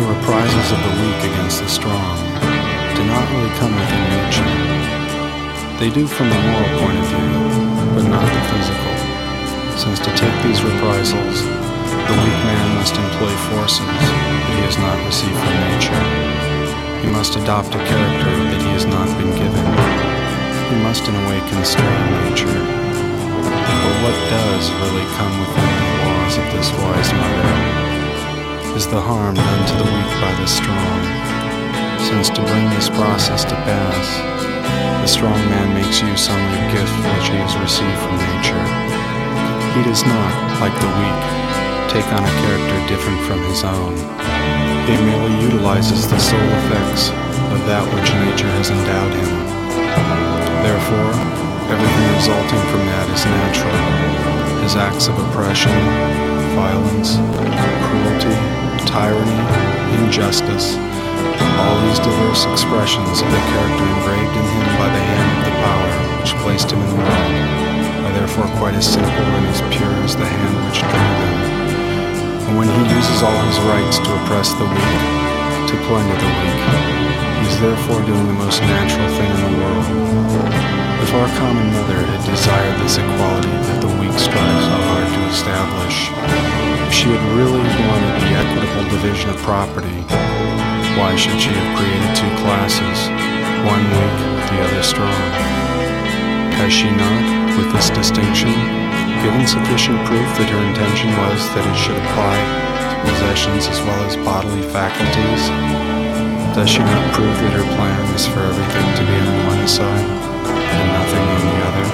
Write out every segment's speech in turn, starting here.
The reprisals of the weak against the strong do not really come within nature. They do from the moral point of view, but not the physical, since to take these reprisals, the weak man must employ forces that he has not received from nature. He must adopt a character that he has not been given. He must in a way constrain nature. But what does really come within the laws of this wise mother is the harm done to the weak by the strong, since to bring this process to pass, the strong man makes use only of gifts which he has received from nature. He does not, like the weak, take on a character different from his own. He merely utilizes the soul effects of that which nature has endowed him. Therefore, everything resulting from that is natural. His acts of oppression, violence, cruelty, tyranny, injustice, all these diverse expressions of the character engraved in him by the hand of the power which placed him in the world are therefore quite as simple and as pure as the hand which drew them. And when he uses all his rights to oppress the weak, to plunder the weak, he is therefore doing the most natural thing in the world. If our common mother had desired this equality that the weak strive so hard to establish, if she had really wanted the equitable division of property, why should she have created two classes, one weak, the other strong? Has she not, with this distinction, given sufficient proof that her intention was that it should apply to possessions as well as bodily faculties? Does she not prove that her plan is for everything to be on one side and nothing on the other?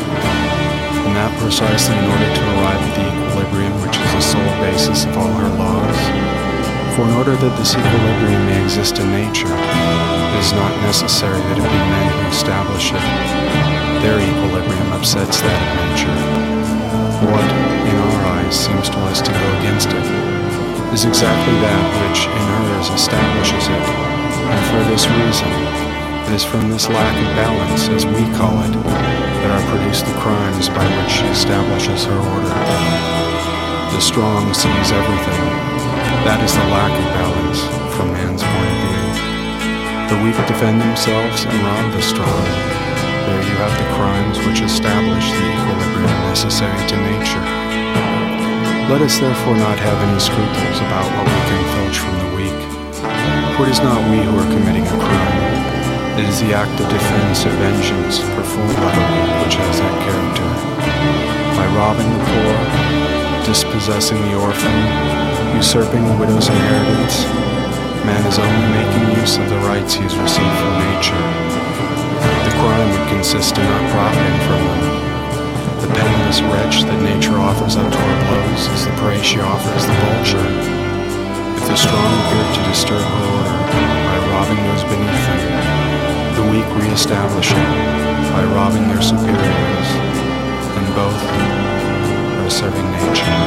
And that precisely in order to arrive at the equilibrium which is the sole basis of all her laws? For in order that this equilibrium may exist in nature, it is not necessary that it be men who establish it. Their equilibrium upsets that of nature. What, in our eyes, seems to us to go against it, is exactly that which, in hers, establishes it. And for this reason, it is from this lack of balance, as we call it, that are produced the crimes by which she establishes her order. The strong seize everything. That is the lack of balance from man's point of view. The weak defend themselves and rob the strong. There you have the crimes which establish the equilibrium necessary to nature. Let us therefore not have any scruples about what we can filch from the weak. For it is not we who are committing a crime. It is the act of defense or vengeance performed by the weak which has that character. By robbing the poor, dispossessing the orphan, usurping the widow's inheritance, man is only making use of the rights he has received from nature. The crime would consist in not profiting from them. The penniless wretch that nature offers up to our blows is the prey she offers the vulture. If the strong appear to disturb her order by robbing those beneath them, the weak re-establish it by robbing their superiors, and both are serving nature.